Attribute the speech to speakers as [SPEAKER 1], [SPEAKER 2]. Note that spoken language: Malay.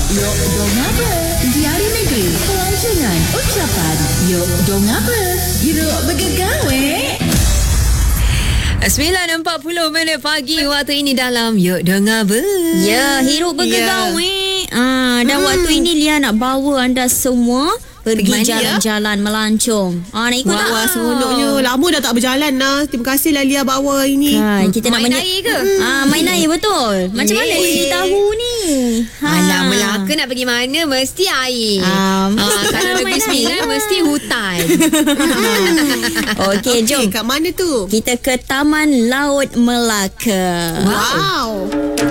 [SPEAKER 1] Yok dong apa? Diari negeri, pelancongan, ucapan. Yok dong apa? Hiruk bergegawe.
[SPEAKER 2] 9.40 pagi waktu ini dalam Yuk Dengar
[SPEAKER 3] Ya, hirup bergegawe. Dan waktu ini Lia nak bawa anda semua pergi jalan-jalan melancong. Nak ikut tak?
[SPEAKER 4] Wah, seronoknya. Lama dah tak berjalan lah. Terima kasihlah Lia bawa ini.
[SPEAKER 3] Kan, kita nak
[SPEAKER 2] main air ke?
[SPEAKER 3] Main air betul. Macam mana Lili tahu ni?
[SPEAKER 2] Alah, Melaka nak pergi mana mesti air. Kalau Negeri Sembilan mesti hutan.
[SPEAKER 3] Okey, jom.
[SPEAKER 4] Kat mana tu?
[SPEAKER 3] Kita ke Taman Laut Melaka.
[SPEAKER 4] Wow.